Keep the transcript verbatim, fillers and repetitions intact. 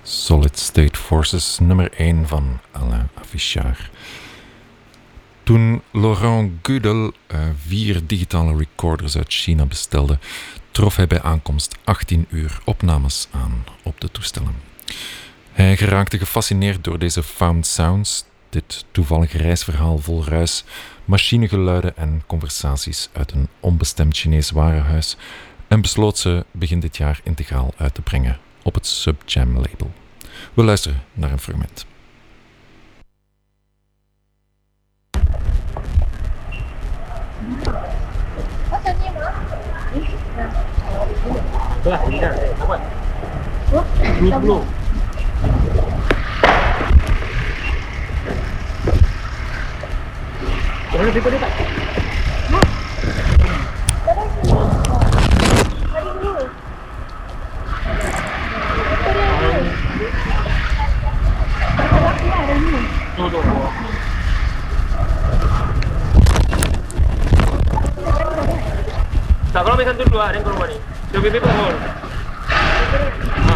Solid State Forces, nummer één van Alain Affichard. Toen Laurent Gödel uh, vier digitale recorders uit China bestelde, trof hij bij aankomst achttien uur opnames aan op de toestellen. Hij geraakte gefascineerd door deze found sounds, dit toevallige reisverhaal vol ruis, machinegeluiden en conversaties uit een onbestemd Chinees warenhuis en besloot ze begin dit jaar integraal uit te brengen op het Subjam label. We luisteren naar een fragment. Tak, kalau misalnya dulu ada yang keluar ni. Coba bebek pun.